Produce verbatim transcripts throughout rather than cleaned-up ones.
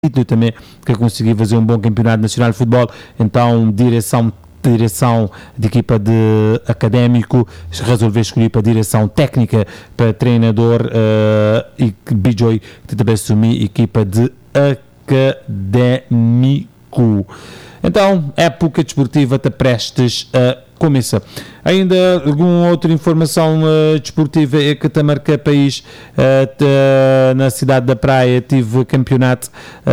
título também, que conseguiu fazer um bom campeonato nacional de futebol, então direção direção de equipa de académico, resolveu escolher para direção técnica, para treinador uh, e Bijoy, que também assumir equipa de académico. Então, época desportiva está prestes a começar. Ainda alguma outra informação uh, desportiva é que está marca país uh, tá, na cidade da Praia tive campeonato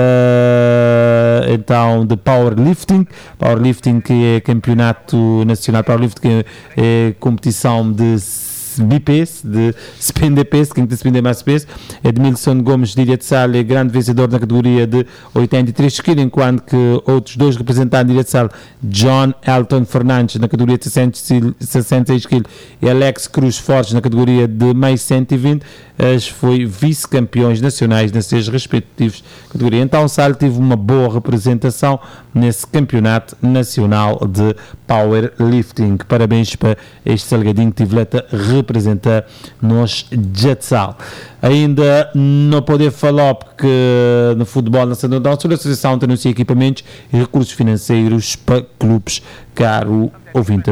uh, então de powerlifting, powerlifting que é campeonato nacional, powerlifting que é, é competição de B P S, de spender peso, quem tem spender mais peso. Edmilson Gomes de Ilha de Sal é grande vencedor na categoria de oitenta e três quilos, enquanto que outros dois representantes de Ilha de Sal, John Elton Fernandes na categoria de sessenta e seis quilos e Alex Cruz Fortes na categoria de mais cento e vinte, as foi vice-campeões nacionais nas suas respectivas categorias. Então o Sal teve uma boa representação nesse campeonato nacional de powerlifting. Parabéns para este salgadinho que tive lá representar nos Jetsal. Ainda não poder falar porque no futebol nacional sobre a associação tem equipamentos e recursos financeiros para clubes, caro ouvinte.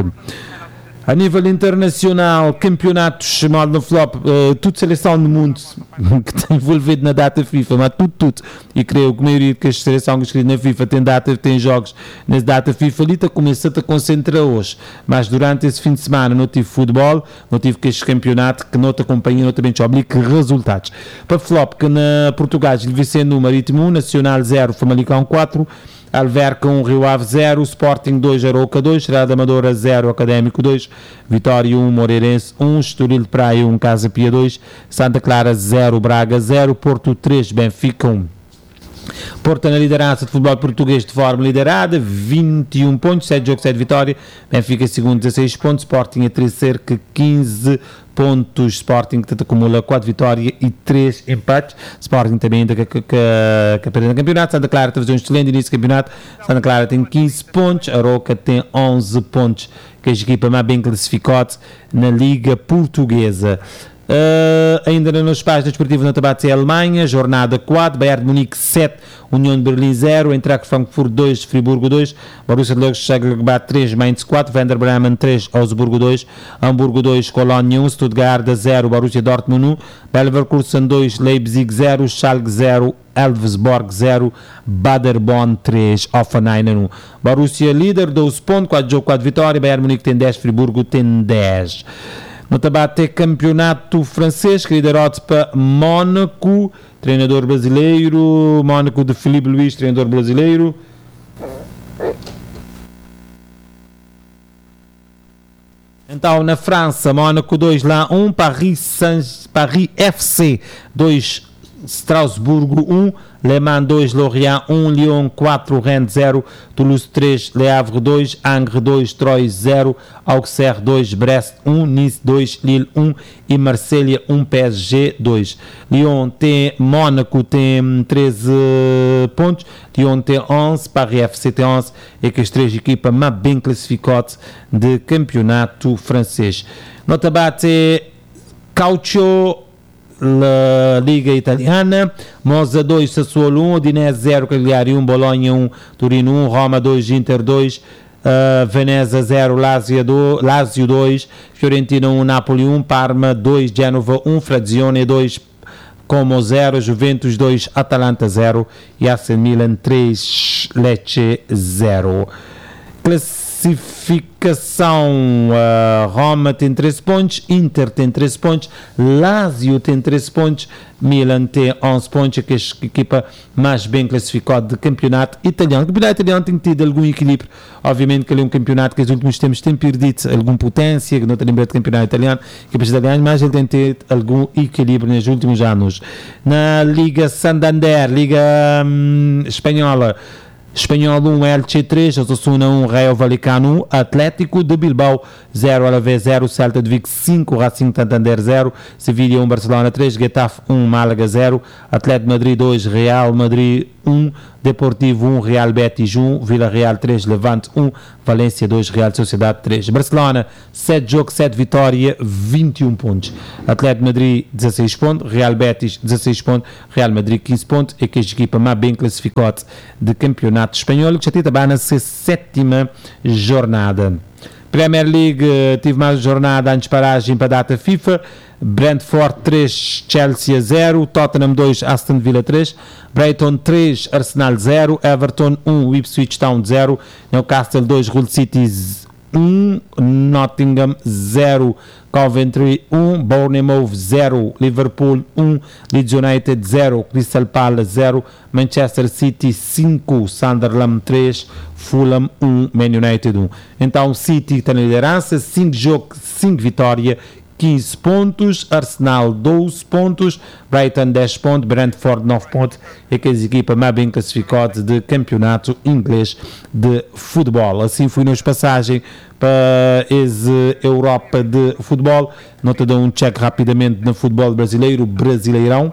A nível internacional, campeonatos chamado no flop, uh, tudo seleção do mundo que está envolvido na data FIFA, mas tudo, tudo. E creio que a maioria das seleções inscritas na FIFA tem data, tem jogos na data FIFA ali, está começando a concentrar hoje. Mas durante esse fim de semana não tive futebol, não tive que este campeonato que não te acompanha, não também te obriga resultados. Para flop, que na Portugal, Vicente Marítimo um, Nacional zero, Famalicão quatro, Alverca um, Rio Ave zero, Sporting dois, Arouca dois, Estrada Amadora zero, Académico dois, Vitória um, Moreirense um, Estoril de Praia um, Casa Pia dois, Santa Clara zero, Braga zero, Porto três, Benfica um. Porto na liderança de futebol português de forma liderada, vinte e um pontos, sete jogos, sete vitórias, Benfica segundo, dezasseis pontos, Sporting a terceiro, quinze pontos, Sporting que acumula quatro vitórias e três empates, Sporting também ainda que, que, que, que perde no campeonato, Santa Clara está a fazer um excelente início do campeonato, Santa Clara tem quinze pontos, Arouca tem onze pontos, que é a equipa mais bem classificada na Liga Portuguesa. Uh, ainda nos páginas desportivas na Tabate Alemanha, jornada quatro, Bayern de Munique sete, União de Berlim zero, Eintracht Frankfurt dois, Friburgo dois, Borussia de Mönchengladbach três, Mainz quatro, Werder Bremen três, Augsburgo dois, Hamburgo dois, Colônia um, Stuttgart zero, Borussia Dortmund um, Leverkusen dois, Leipzig zero, Schalke zero, Elfsborg zero, Paderborn três, Hoffenheim um. Borussia líder, doze pontos, quatro jogos, quatro vitórias, Bayern de Munique tem dez, Friburgo tem dez. No Tabate campeonato francês, que liderado para Mónaco, treinador brasileiro, Mónaco de Filipe Luís, treinador brasileiro. Então na França, Mónaco dois, lá um, Paris, Saint, Paris F C dois, Strasbourg um, Le Mans dois, Lorient um, Lyon quatro, Rennes zero, Toulouse três, Le Havre dois, Angers dois, Troyes zero, Auxerre dois, Brest um, Nice dois, Lille um e Marselha um, P S G dois. Lyon tem, Mónaco tem treze pontos, Lyon tem onze, Paris F C tem onze, e que as três equipas mais bem classificadas de campeonato francês. Nota bate Calcio, La Liga Italiana, Monza dois, Sassuolo um, Udinese zero, Cagliari um, Bologna um, Turino um, Roma dois, Inter dois, uh, Veneza zero, Lazio dois, Fiorentina um, Napoli um, Parma dois, Genova um, Frazione dois, Como zero, Juventus dois, Atalanta zero e A C Milan três, Lecce zero. Classificação, uh, Roma tem treze pontos, Inter tem treze pontos, Lazio tem treze pontos, Milan tem onze pontos, que é a equipa mais bem classificada de campeonato italiano. O campeonato italiano tem tido algum equilíbrio, obviamente que ele é um campeonato que nos últimos tempos tem perdido alguma potência, que não tem lembrado do campeonato italiano, equipas italianas, mas ele tem tido algum equilíbrio nos últimos anos. Na Liga Santander, Liga hum, Espanhola, Espanhol um, Elche três, Osasuna um, Rayo Vallecano um, Atlético de Bilbao zero, Alavés zero, Celta de Vigo cinco, Racing Santander zero, Sevilha um, Barcelona três, Getafe um, Málaga zero, Atlético de Madrid dois, Real Madrid um, Deportivo um, Real Betis um, Vila Real três, Levante um, Valência dois, Real Sociedade três. Barcelona, sete jogos, sete vitória, vinte e um pontos. Atlético de Madrid, dezasseis pontos, Real Betis, dezasseis pontos, Real Madrid, quinze pontos, e que a equipa mais bem classificada de campeonato espanhol, que já está na sua sétima jornada. Premier League, tive mais jornada antes de paragem para a data FIFA. Brentford três, Chelsea zero, Tottenham dois, Aston Villa três, Brighton três, Arsenal zero, Everton um, Ipswich Town zero, Newcastle dois, Hull City um, Nottingham zero, Coventry um, Bournemouth zero, Liverpool um, Leeds United zero, Crystal Palace zero, Manchester City cinco, Sunderland três, Fulham um, Man United um. Então City está na liderança, cinco jogos, cinco vitórias, quinze pontos, Arsenal doze pontos, Brighton dez pontos, Brentford nove pontos, e que as equipas mais bem classificadas de campeonato inglês de futebol. Assim foi nos passagem para a Europa de futebol. Nota de um check rapidamente no futebol brasileiro, Brasileirão.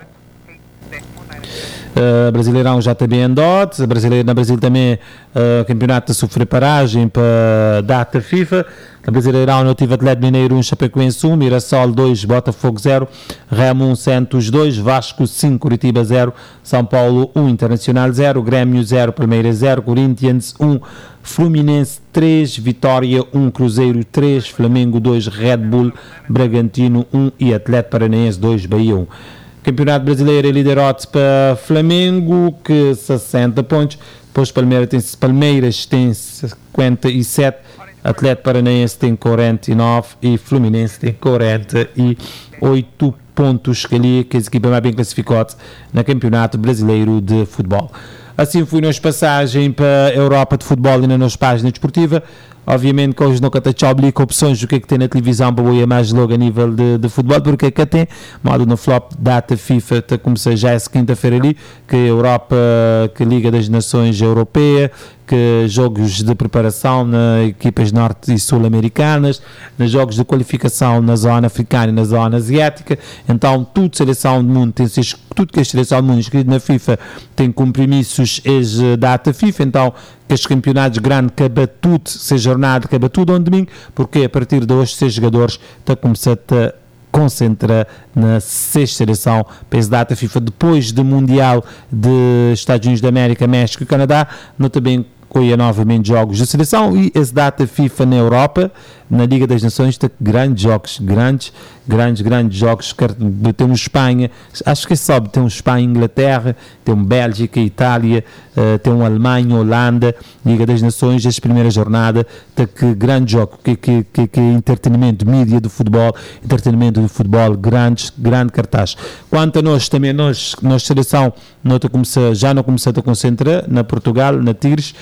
Uh, Brasileirão já também andou, brasileiro, na Brasil também uh, campeonato a sofrer paragem para data FIFA. Na Brasileirão não tive Atlético Mineiro um, Chapecoense um, Mirassol dois, Botafogo zero, Remo um, Santos dois, Vasco cinco, Curitiba zero, São Paulo um, Internacional zero, Grêmio zero, Palmeiras zero, Corinthians um, Fluminense três, Vitória um, Cruzeiro três, Flamengo dois, Red Bull Bragantino um e Atlético Paranaense dois, Bahia um. Campeonato Brasileiro é liderado para Flamengo, que sessenta pontos, depois Palmeiras tem, Palmeiras tem cinquenta e sete, Atlético Paranaense tem quarenta e nove e Fluminense tem quarenta e oito pontos, que ali que as equipas mais bem classificadas no Campeonato Brasileiro de Futebol. Assim foi nossa passagem para a Europa de Futebol e na nossa página desportiva. Obviamente que hoje não te obriga opções do que é que tem na televisão para ir mais logo a nível de, de futebol, porque é que tem, modo no flop, data FIFA, está a começar já essa quinta-feira ali, que a Europa, que a Liga das Nações Europeia, que jogos de preparação nas equipas norte e sul-americanas, nos jogos de qualificação na zona africana e na zona asiática. Então tudo seleção do mundo tem tudo que a seleção do mundo inscrito na FIFA tem compromissos ex data FIFA, então que os campeonatos grandes acaba tudo, se jornada acaba tudo um domingo, porque a partir de hoje seis jogadores está a começar a concentra na sexta seleção para essa data FIFA, depois do Mundial de Estados Unidos da América, México e Canadá, não também colha novamente jogos de seleção e essa data FIFA na Europa, na Liga das Nações, tem grandes jogos, grandes, grandes, grandes jogos. Temos Espanha, acho que sobe, tem Espanha, Inglaterra, tem Bélgica, Itália, uh, tem Alemanha, Holanda, Liga das Nações, esta primeira jornada, tem que grande jogo, que, que, que, que entretenimento, mídia do futebol, entretenimento do futebol, grandes, grande cartaz. Quanto a nós, também nós, nossa seleção, nós começa, já não começamos a concentrar na Portugal, na Tigres,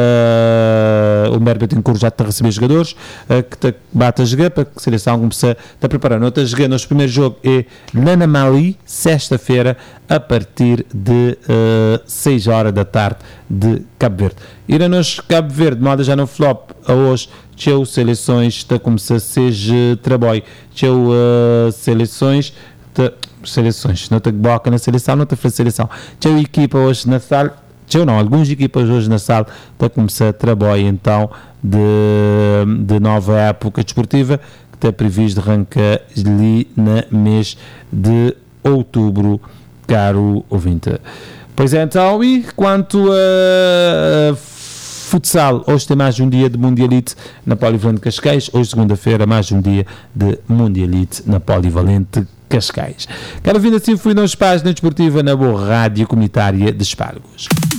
uh, o Mério Betancourt já está a receber jogadores, uh, que te bate a jogar para que a seleção comece a preparar. Nós estamos a jogar, nosso primeiro jogo é na Mali, sexta-feira, a partir de uh, seis horas da tarde de Cabo Verde. Ir a nós Cabo Verde, moda já no flop, a hoje, tchau seleções, está a começar a ser trabalho, tchau uh, seleções, te, seleções, não te boca na seleção, não te faz seleção, tchau equipa hoje na sala, tchau não, algumas equipas hoje na sala está a começar a trabalho, então, de, de nova época desportiva, que está previsto arrancar ali no mês de outubro, caro ouvinte. Pois é, então, e quanto a futsal, hoje tem mais um dia de Mundialite na Polivalente Cascais, hoje segunda-feira mais um dia de Mundialite na Polivalente Cascais. Quero vir assim, fui nas páginas desportivas na boa rádio comunitária de Espargos.